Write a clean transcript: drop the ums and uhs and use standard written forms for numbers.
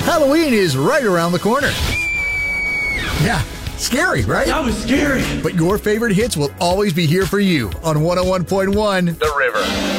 Halloween is right around the corner. Yeah, scary, right? That was scary. But your favorite hits will always be here for you on 101.1 The River.